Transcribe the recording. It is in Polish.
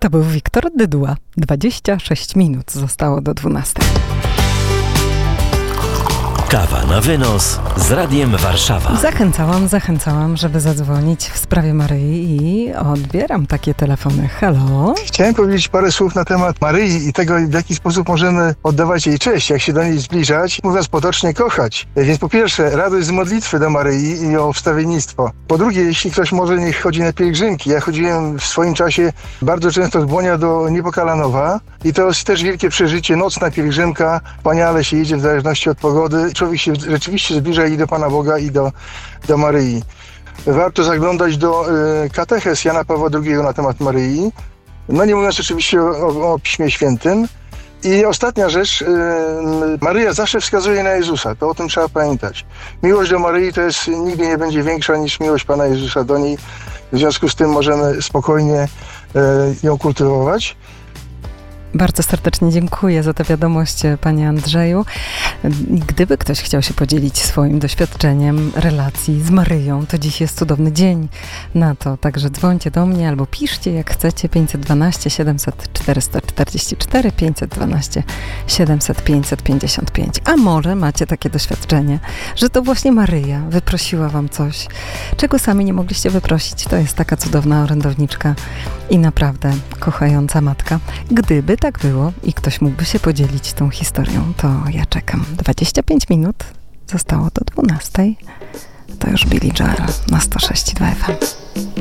To był Wiktor Dyduła. 26 minut zostało do 12. Kawa na wynos z Radiem Warszawa. Zachęcałam, żeby zadzwonić w sprawie Maryi i odbieram takie telefony. Halo? Chciałem powiedzieć parę słów na temat Maryi i tego, w jaki sposób możemy oddawać jej cześć, jak się do niej zbliżać, mówiąc potocznie kochać. Więc po pierwsze, radość z modlitwy do Maryi i o wstawiennictwo. Po drugie, jeśli ktoś może, niech chodzi na pielgrzymki. Ja chodziłem w swoim czasie bardzo często z Błonia do Niepokalanowa i to jest też wielkie przeżycie, nocna pielgrzymka. Wspaniale się jedzie w zależności od pogody. Człowiek się rzeczywiście zbliża i do Pana Boga, i do Maryi. Warto zaglądać do katechez Jana Pawła II na temat Maryi. No nie mówiąc oczywiście o Piśmie Świętym. I ostatnia rzecz, Maryja zawsze wskazuje na Jezusa, to o tym trzeba pamiętać. Miłość do Maryi to jest, nigdy nie będzie większa niż miłość Pana Jezusa do niej. W związku z tym możemy spokojnie ją kultywować. Bardzo serdecznie dziękuję za tę wiadomość, panie Andrzeju. Gdyby ktoś chciał się podzielić swoim doświadczeniem relacji z Maryją, to dziś jest cudowny dzień na to. Także dzwońcie do mnie albo piszcie jak chcecie 512 700 444 512 700 555. A może macie takie doświadczenie, że to właśnie Maryja wyprosiła wam coś, czego sami nie mogliście wyprosić. To jest taka cudowna orędowniczka i naprawdę kochająca matka. Gdyby tak było i ktoś mógłby się podzielić tą historią, to ja czekam. 25 minut zostało do 12. To już Billy Joel na 106.2 FM.